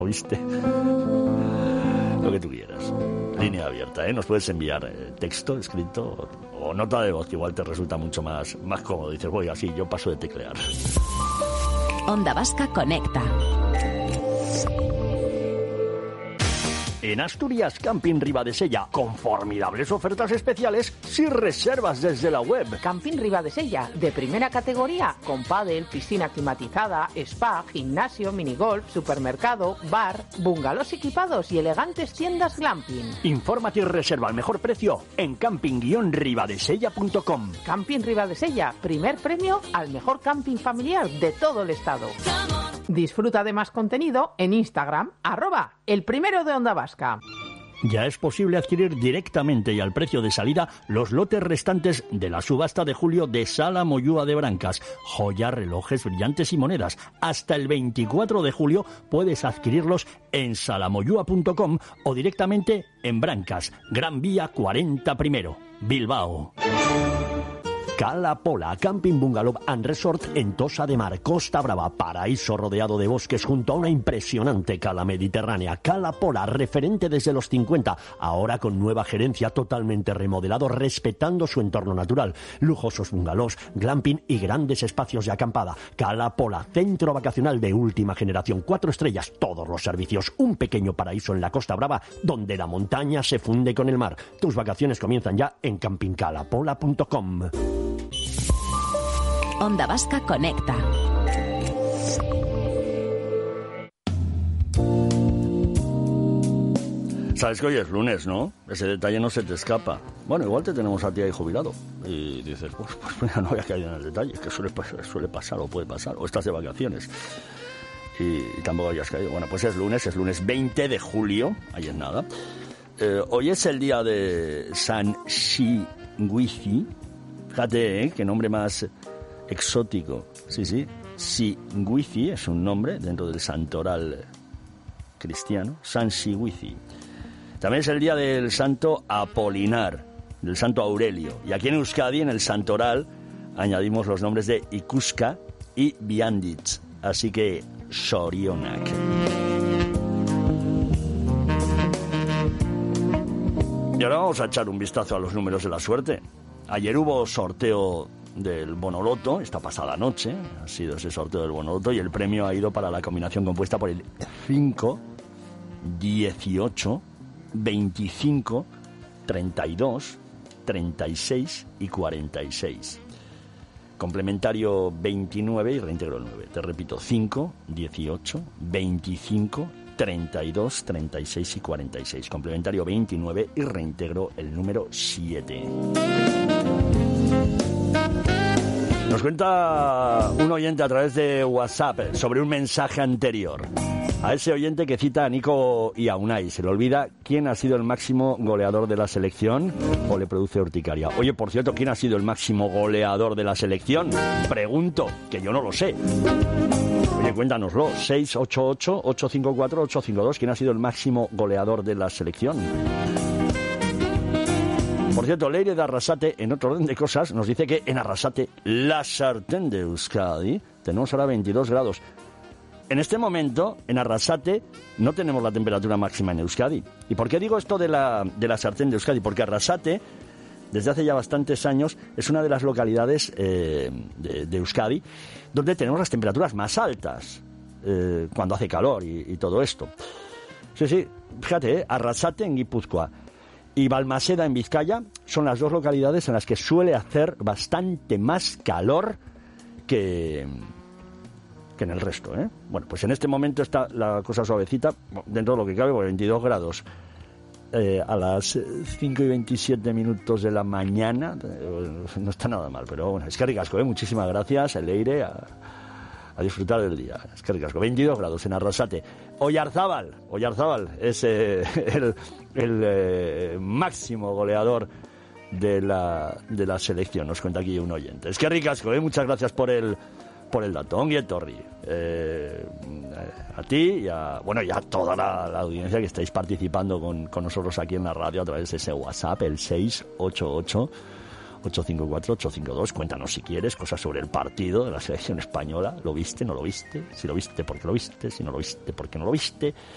¿oíste? Lo que tú quieras. Línea abierta, ¿eh? Nos puedes enviar texto, escrito o nota de voz, que igual te resulta mucho más cómodo. Dices, voy así, yo paso de teclear. Onda Vasca Conecta. En Asturias Camping Ribadesella, con formidables ofertas especiales si reservas desde la web. Camping Ribadesella, de primera categoría, con pádel, piscina climatizada, spa, gimnasio, minigolf, supermercado, bar, bungalows equipados y elegantes tiendas glamping. Infórmate y reserva al mejor precio en camping-ribadesella.com. Camping Ribadesella, primer premio al mejor camping familiar de todo el estado. Disfruta de más contenido en Instagram, @elprimero de Onda Vasca. Ya es posible adquirir directamente y al precio de salida los lotes restantes de la subasta de julio de Sala Moyúa de Brancas. Joyas, relojes, brillantes y monedas. Hasta el 24 de julio puedes adquirirlos en salamoyúa.com o directamente en Brancas, Gran Vía 40 primero, Bilbao. Cala Pola, Camping Bungalow and Resort en Tossa de Mar, Costa Brava, paraíso rodeado de bosques junto a una impresionante cala mediterránea. Cala Pola, referente desde los 50, ahora con nueva gerencia, totalmente remodelado, respetando su entorno natural. Lujosos bungalows, glamping y grandes espacios de acampada. Cala Pola, centro vacacional de última generación, 4 estrellas, todos los servicios. Un pequeño paraíso en la Costa Brava, donde la montaña se funde con el mar. Tus vacaciones comienzan ya en campingcalapola.com. Onda Vasca Conecta. Sabes que hoy es lunes, ¿no? Ese detalle no se te escapa. Bueno, igual te tenemos a ti ahí jubilado. Y dices, pues mira, no voy a caer en el detalle, que suele pasar o puede pasar. O estás de vacaciones. Y tampoco hayas caído. Bueno, pues es lunes 20 de julio. Ahí es nada. Hoy es el día de San Sigüizi. Fíjate, qué nombre más exótico. Sí. Sigüizi es un nombre dentro del santoral cristiano. San Sigüizi. También es el día del santo Apolinar, del santo Aurelio. Y aquí en Euskadi, en el santoral, añadimos los nombres de Ikuska y Bianditz. Así que, Sorionak. Y ahora vamos a echar un vistazo a los números de la suerte. Ayer hubo sorteo del Bonoloto, esta pasada noche, ha sido ese sorteo del Bonoloto, y el premio ha ido para la combinación compuesta por el 5, 18, 25, 32, 36 y 46. Complementario 29 y reintegro el 9. Te repito, 5, 18, 25, 32, 36 y 46. Complementario 29 y reintegro el número 7. Nos cuenta un oyente a través de WhatsApp sobre un mensaje anterior. A ese oyente que cita a Nico y a Unai, ¿se le olvida quién ha sido el máximo goleador de la selección o le produce urticaria? Oye, por cierto, ¿quién ha sido el máximo goleador de la selección? Pregunto, que yo no lo sé. Oye, cuéntanoslo. 688-854-852. ¿Quién ha sido el máximo goleador de la selección? Por cierto, Leire de Arrasate, en otro orden de cosas, nos dice que en Arrasate, la sartén de Euskadi, tenemos ahora 22 grados. En este momento, en Arrasate, no tenemos la temperatura máxima en Euskadi. ¿Y por qué digo esto de la sartén de Euskadi? Porque Arrasate, desde hace ya bastantes años, es una de las localidades de Euskadi donde tenemos las temperaturas más altas cuando hace calor y todo esto. Sí, fíjate, Arrasate en Guipúzcoa y Balmaseda en Vizcaya son las dos localidades en las que suele hacer bastante más calor que en el resto, ¿eh? Bueno, pues en este momento está la cosa suavecita, dentro de lo que cabe, por 22 grados. A las 5 y 27 minutos de la mañana, no está nada mal, pero bueno, es que ricasco, muchísimas gracias, Leire, a disfrutar del día. Es que ricasco, 22 grados en Arrasate. Oyarzábal es el máximo goleador de la selección, nos cuenta aquí un oyente. Es que ricasco, muchas gracias por el dato. Ongi etorri. A ti y a toda la audiencia que estáis participando con nosotros aquí en la radio a través de ese WhatsApp, el 688-854-852. Cuéntanos si quieres cosas sobre el partido de la selección española. ¿Lo viste? ¿No lo viste? Si lo viste, ¿por qué lo viste? Si no lo viste, ¿por qué no lo viste?